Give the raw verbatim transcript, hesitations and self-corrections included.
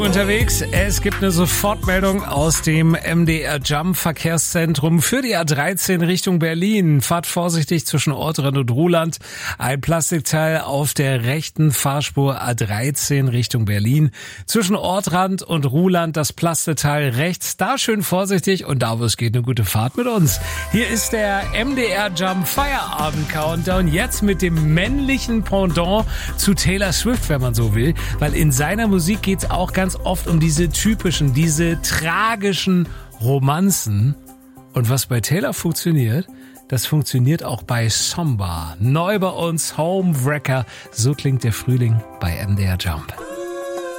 Unterwegs. Es gibt eine Sofortmeldung aus dem M D R Jump Verkehrszentrum für die A dreizehn Richtung Berlin. Fahrt vorsichtig zwischen Ortrand und Ruhland. Ein Plastikteil auf der rechten Fahrspur A dreizehn Richtung Berlin. Zwischen Ortrand und Ruhland das Plastikteil rechts. Da schön vorsichtig und da wo es geht, eine gute Fahrt mit uns. Hier ist der M D R Jump Feierabend Countdown. Jetzt mit dem männlichen Pendant zu Taylor Swift, wenn man so will. Weil in seiner Musik geht's auch ganz oft um diese typischen, diese tragischen Romanzen. Und was bei Taylor funktioniert, das funktioniert auch bei Samba. Neu bei uns, Homewrecker. So klingt der Frühling bei M D R Jump.